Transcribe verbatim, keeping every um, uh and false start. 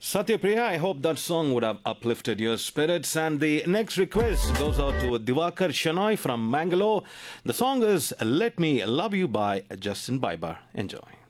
Satyapriya, I hope that song would have uplifted your spirits. And the next request goes out to Divakar Shanoy from Mangalore. The song is Let Me Love You by Justin Bieber. Enjoy.